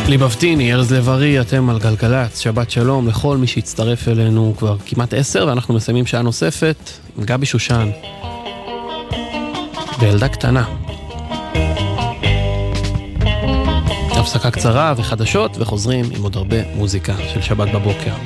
ליבבטיני, ארז לב-ארי, אתם על גלגלצ, שבת שלום לכל מי שהצטרף אלינו כבר כמעט 10, ואנחנו מסיימים שעה נוספת עם גבי שושן וילדה קטנה. הפסקה קצרה וחדשות וחוזרים עם עוד הרבה מוזיקה של שבת בבוקר.